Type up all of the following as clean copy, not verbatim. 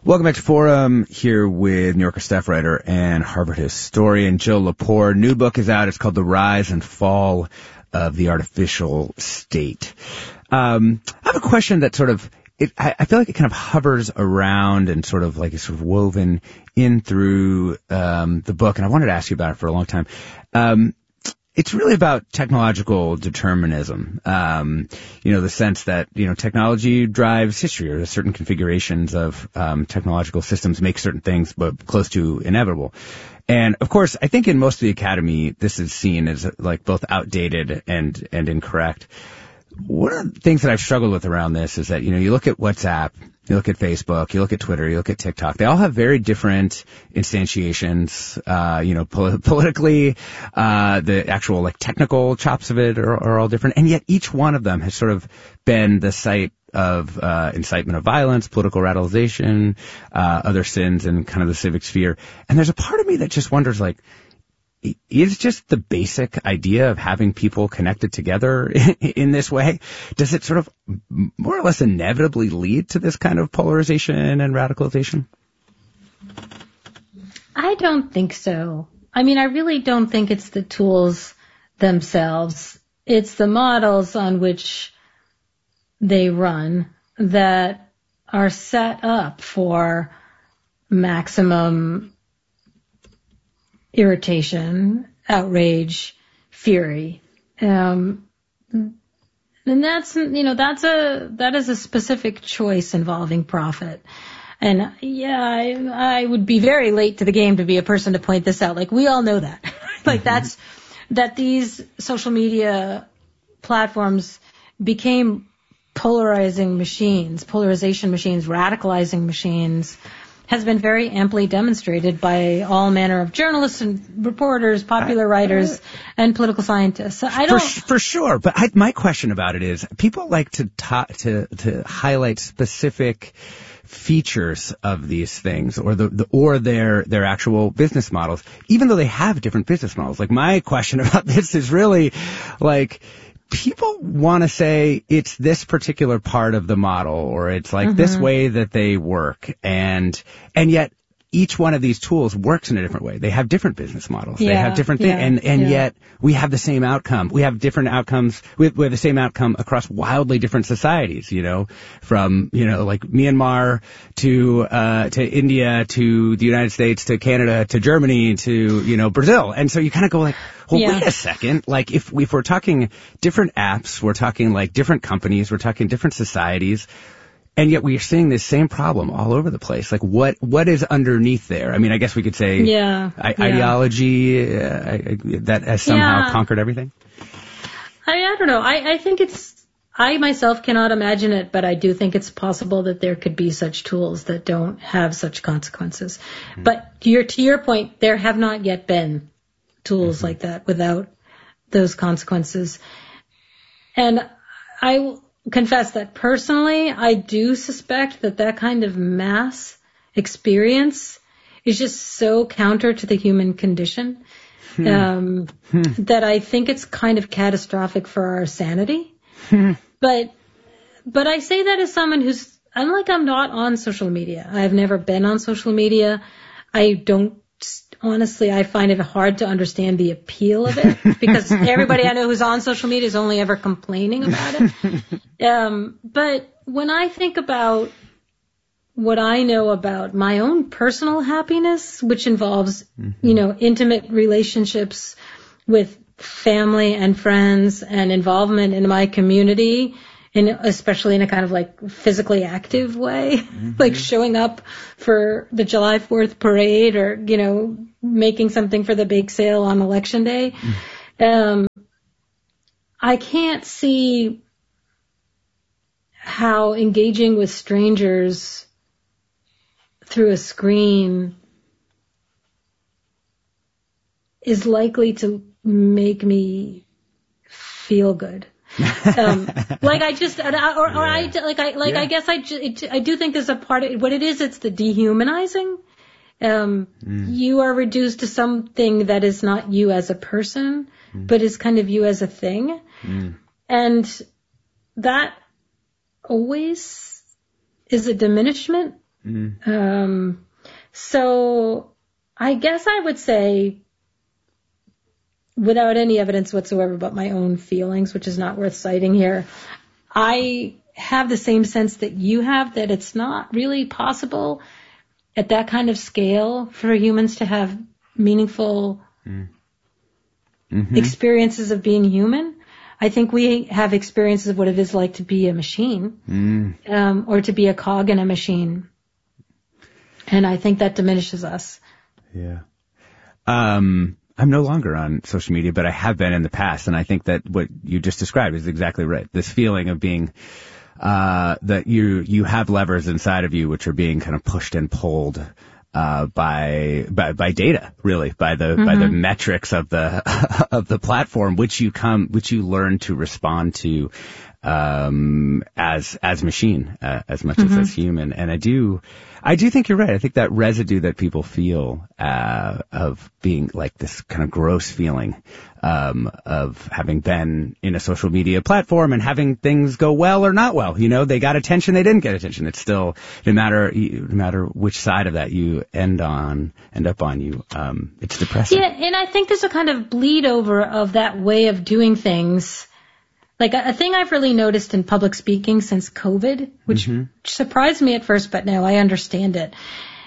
Welcome back to Forum, here with New Yorker staff writer and Harvard historian Jill Lepore. New book is out. It's called The Rise and Fall of the Artificial State. I have a question that sort of, I feel like it kind of hovers around and sort of like it's sort of woven in through the book, and I wanted to ask you about it for a long time. It's really about technological determinism. The sense that, technology drives history, or certain configurations of technological systems make certain things but close to inevitable. And of course, I think in most of the academy, this is seen as like both outdated and incorrect. One of the things that I've struggled with around this is that, you look at WhatsApp, you look at Facebook, you look at Twitter, you look at TikTok. They all have very different instantiations, politically, the actual like technical chops of it are all different. And yet each one of them has sort of been the site of, incitement of violence, political radicalization, other sins in kind of the civic sphere. And there's a part of me that just wonders, like, is just the basic idea of having people connected together in this way, does it sort of more or less inevitably lead to this kind of polarization and radicalization? I don't think so. I mean, I really don't think it's the tools themselves. It's the models on which they run that are set up for maximum irritation, outrage, fury. And that is a specific choice involving profit. And yeah, I would be very late to the game to be a person to point this out. Like, we all know that. Like, that these social media platforms became polarization machines, radicalizing machines, has been very amply demonstrated by all manner of journalists and reporters, popular writers, and political scientists. So I don't... For sure. But my question about it is, people like to highlight specific features of these things, or their actual business models, even though they have different business models. Like, my question about this is really like, people want to say it's this particular part of the model, or it's like this way that they work, and yet each one of these tools works in a different way. They have different business models. They have different things, and yet we have the same outcome. We have different outcomes. We have the same outcome across wildly different societies, from, like Myanmar to India, to the United States, to Canada, to Germany, to, Brazil. And so you kind of go like, well, wait a second. Like, if we're talking different apps, we're talking like different companies, we're talking different societies, and yet we are seeing this same problem all over the place. Like, what is underneath there? I mean, I guess we could say ideology that has somehow conquered everything. I don't know. I think I myself cannot imagine it, but I do think it's possible that there could be such tools that don't have such consequences. But to your point, there have not yet been tools like that without those consequences. And I will confess that personally, I do suspect that kind of mass experience is just so counter to the human condition that I think it's kind of catastrophic for our sanity. But I say that as someone who's, I'm not on social media. I've never been on social media. Honestly, I find it hard to understand the appeal of it, because everybody I know who's on social media is only ever complaining about it. But when I think about what I know about my own personal happiness, which involves, intimate relationships with family and friends and involvement in my community, and especially in a kind of like physically active way, like showing up for the July 4th parade, or, making something for the bake sale on election day. I can't see how engaging with strangers through a screen is likely to make me feel good. I guess I do think there's a part of what it is. It's the dehumanizing. You are reduced to something that is not you as a person, but is kind of you as a thing. And that always is a diminishment So I guess I would say, without any evidence whatsoever but my own feelings, which is not worth citing here, I have the same sense that you have, that it's not really possible at that kind of scale for humans to have meaningful experiences of being human. I think we have experiences of what it is like to be a machine, or to be a cog in a machine. And I think that diminishes us. Yeah. I'm no longer on social media, but I have been in the past. And I think that what you just described is exactly right. This feeling of being, that you have levers inside of you which are being kind of pushed and pulled, by data, really, by the metrics of the platform, which you learn to respond to, as machine, as much as human. And I do think you're right. I think that residue that people feel, of being like this kind of gross feeling, of having been in a social media platform and having things go well or not well. They got attention, they didn't get attention. It's still, no matter which side of that you end up on, it's depressing. Yeah. And I think there's a kind of bleed over of that way of doing things. Like a thing I've really noticed in public speaking since COVID, which surprised me at first, but now I understand it.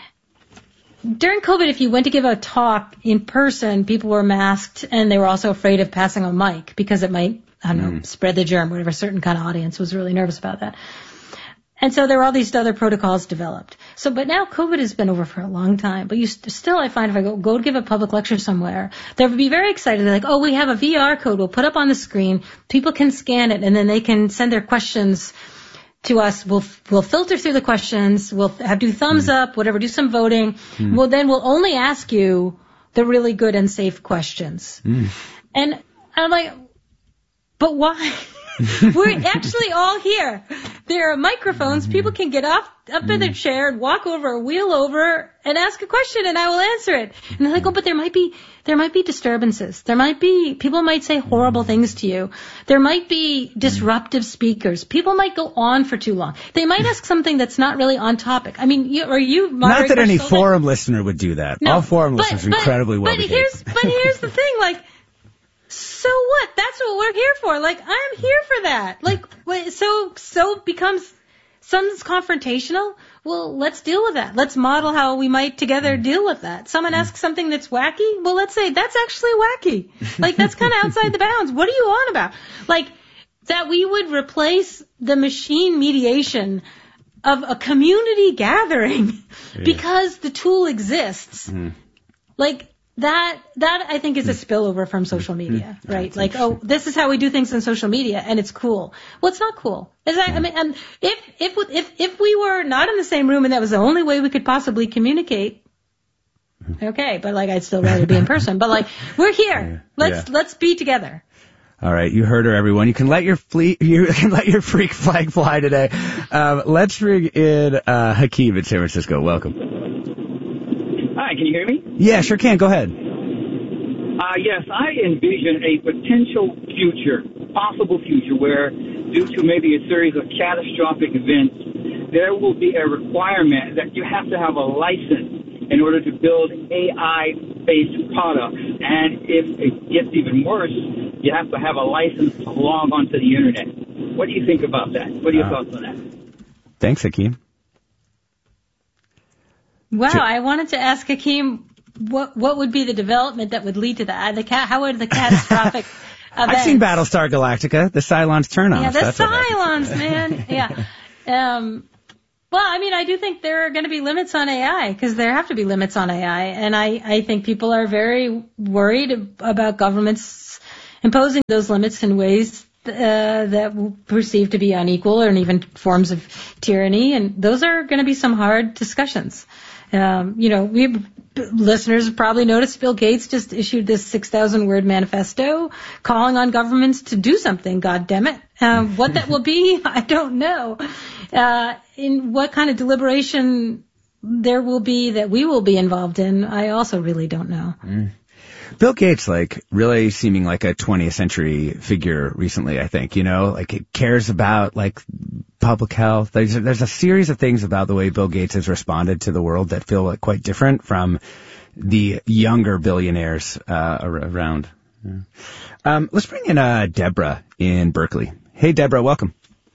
During COVID, if you went to give a talk in person, people were masked and they were also afraid of passing a mic because it might, spread the germ, whatever. A certain kind of audience was really nervous about that. And so there were all these other protocols developed. But now COVID has been over for a long time. But still, I find if I go give a public lecture somewhere, they would be very excited. They're like, oh, we have a VR code we'll put up on the screen. People can scan it, and then they can send their questions to us. We'll filter through the questions. We'll do thumbs up, whatever, do some voting. Then we'll only ask you the really good and safe questions. And I'm like, but why? We're actually all here. There are microphones. People can get up in their chair and walk over, wheel over, and ask a question, and I will answer it. And they're like, oh, but there might be disturbances. People might say horrible things to you. There might be disruptive speakers. People might go on for too long. They might ask something that's not really on topic. I mean, not that any forum listener would do that. No, all forum listeners are incredibly well behaved. But here's the thing, like, so what? That's what we're here for. Like, I'm here for that. Like, so becomes something's confrontational. Well, let's deal with that. Let's model how we might together deal with that. Someone asks something that's wacky. Well, let's say that's actually wacky. Like, that's kind of outside the bounds. What are you on about? Like, that we would replace the machine mediation of a community gathering because the tool exists. Like, That I think is a spillover from social media, right? Like, oh, this is how we do things on social media, and it's cool. Well, it's not cool. I mean, and if we were not in the same room and that was the only way we could possibly communicate, okay, but like, I'd still rather be in person. But like, we're here. Let's be together. All right, you heard her, everyone. You can let your freak flag fly today. Let's bring in Hakeem in San Francisco. Welcome. Hi, can you hear me? Yeah, sure can. Go ahead. Yes, I envision a possible future, where due to maybe a series of catastrophic events, there will be a requirement that you have to have a license in order to build AI-based products. And if it gets even worse, you have to have a license to log onto the Internet. What do you think about that? What are your thoughts on that? Thanks, Hakeem. Wow, I wanted to ask Hakeem, what would be the development that would lead to that? How would the catastrophic events? I've seen Battlestar Galactica, the Cylons turn on. Yeah, the Cylons, man. Yeah. Well, I mean, I do think there are going to be limits on AI, because there have to be limits on AI. And I think people are very worried about governments imposing those limits in ways that will perceive to be unequal, or even forms of tyranny. And those are going to be some hard discussions. Listeners have probably noticed Bill Gates just issued this 6,000-word manifesto calling on governments to do something, God damn it. What that will be, I don't know. In what kind of deliberation there will be that we will be involved in, I also really don't know. Bill Gates, like, really seeming like a 20th century figure recently, I think, like, it cares about, like, public health. There's a series of things about the way Bill Gates has responded to the world that feel like quite different from the younger billionaires around. Yeah. Let's bring in Deborah in Berkeley. Hey, Deborah, welcome.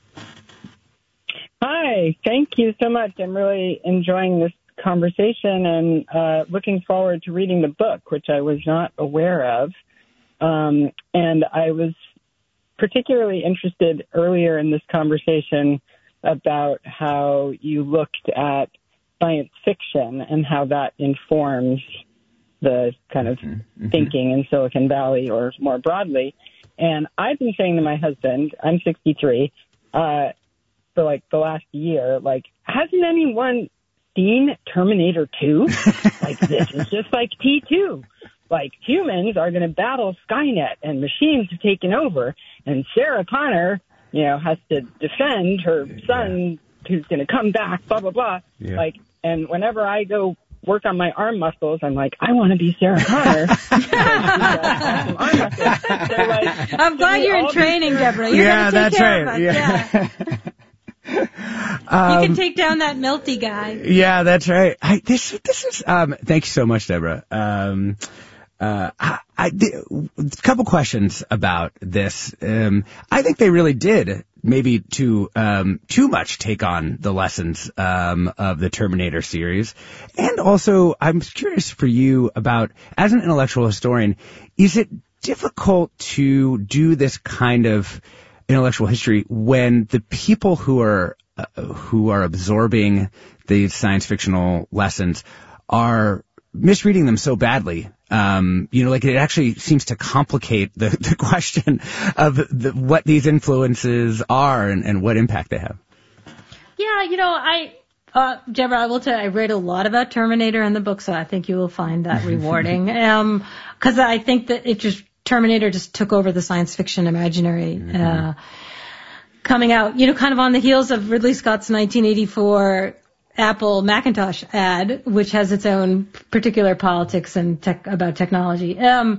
Hi, thank you so much. I'm really enjoying this conversation and looking forward to reading the book, which I was not aware of. And I was particularly interested earlier in this conversation about how you looked at science fiction and how that informs the kind of thinking in Silicon Valley or more broadly. And I've been saying to my husband, I'm 63, for like the last year, like, hasn't anyone seen Terminator 2? Like, this is just like T2. Like, humans are going to battle Skynet and machines have taken over. And Sarah Connor, has to defend her son who's going to come back, blah, blah, blah. Yeah. Like, and whenever I go work on my arm muscles, I'm like, I want to be Sarah Connor. Awesome arm muscles. So, like, I'm glad you're in training, Deborah. You're that's right. Yeah. You can take down that melty guy. Yeah, that's right. This is, thank you so much, Deborah. A couple questions about this. I think they really did maybe too much take on the lessons, of the Terminator series. And also, I'm curious for you about, as an intellectual historian, is it difficult to do this kind of intellectual history when the people who are absorbing these science fictional lessons are misreading them so badly? Like it actually seems to complicate the question of what these influences are and what impact they have. Yeah, Deborah, I will tell you, I read a lot about Terminator in the book, so I think you will find that rewarding. Because I think that Terminator just took over the science fiction imaginary, coming out, kind of on the heels of Ridley Scott's 1984 Apple Macintosh ad, which has its own particular politics and about technology.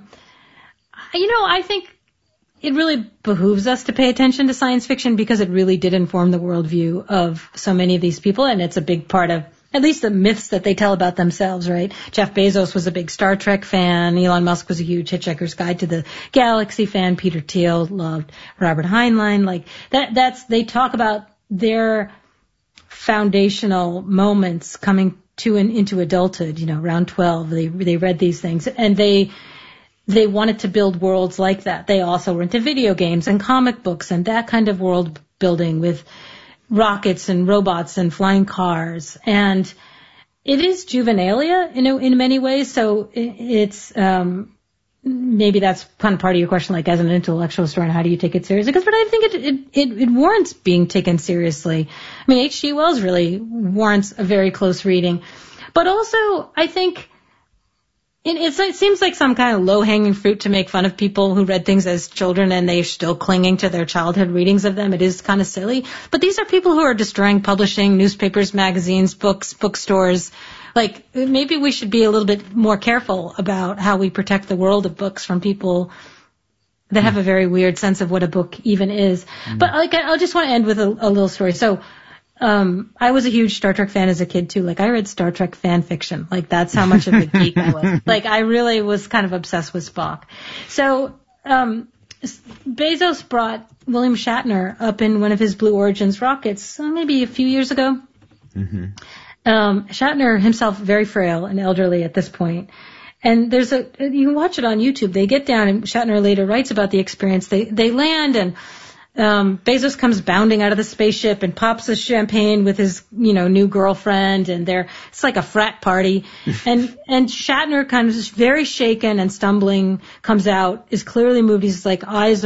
I think it really behooves us to pay attention to science fiction because it really did inform the worldview of so many of these people, and it's a big part of at least the myths that they tell about themselves, right? Jeff Bezos was a big Star Trek fan. Elon Musk was a huge Hitchhiker's Guide to the Galaxy fan. Peter Thiel loved Robert Heinlein. Like they talk about their foundational moments coming into adulthood, around 12. They read these things and they wanted to build worlds like that. They also were into video games and comic books and that kind of world building with rockets and robots and flying cars. And it is juvenilia, in many ways. So it's, maybe that's kind of part of your question, like as an intellectual historian, how do you take it seriously? But I think it warrants being taken seriously. I mean, H.G. Wells really warrants a very close reading. But also, I think it seems like some kind of low-hanging fruit to make fun of people who read things as children and they're still clinging to their childhood readings of them. It is kind of silly. But these are people who are destroying publishing, newspapers, magazines, books, bookstores. Like, maybe we should be a little bit more careful about how we protect the world of books from people that have a very weird sense of what a book even is. But I just want to end with a little story. So, I was a huge Star Trek fan as a kid too. Like, I read Star Trek fan fiction. Like, that's how much of a geek I was. Like, I really was kind of obsessed with Spock. So, Bezos brought William Shatner up in one of his Blue Origins rockets, maybe a few years ago. Mm-hmm. Shatner himself very frail and elderly at this point. And you can watch it on YouTube. They get down and Shatner later writes about the experience. They land and, Bezos comes bounding out of the spaceship and pops a champagne with his, new girlfriend and it's like a frat party. And Shatner kind of just very shaken and stumbling comes out, is clearly moved. He's like eyes